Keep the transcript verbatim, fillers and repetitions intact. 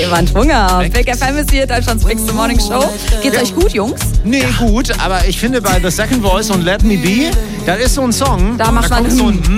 Stefan Schwunger. Big F M ist hier, Deutschlands bigste Morning Show. Geht's Ja. euch gut, Jungs? Nee, gut, aber ich finde bei The Second Voice und Let Me Be, da ist so ein Song. Da macht da man kommt so ein